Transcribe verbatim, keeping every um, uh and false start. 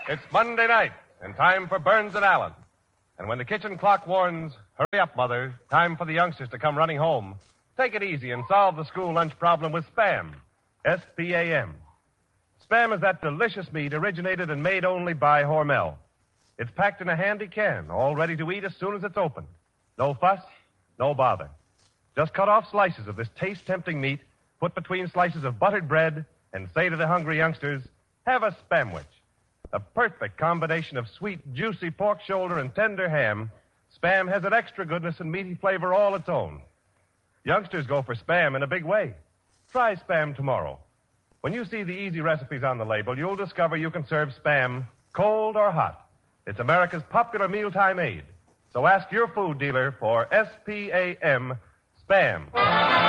It's Monday night, and time for Burns and Allen. And when the kitchen clock warns, hurry up, Mother, time for the youngsters to come running home, take it easy and solve the school lunch problem with Spam. S P A M. Spam is that delicious meat originated and made only by Hormel. It's packed in a handy can, all ready to eat as soon as it's opened. No fuss, no bother. Just cut off slices of this taste-tempting meat, put between slices of buttered bread, and say to the hungry youngsters, have a Spamwich. A perfect combination of sweet, juicy pork shoulder and tender ham. Spam has an extra goodness and meaty flavor all its own. Youngsters go for Spam in a big way. Try Spam tomorrow. When you see the easy recipes on the label, you'll discover you can serve Spam cold or hot. It's America's popular mealtime aid. So ask your food dealer for S P A M, Spam.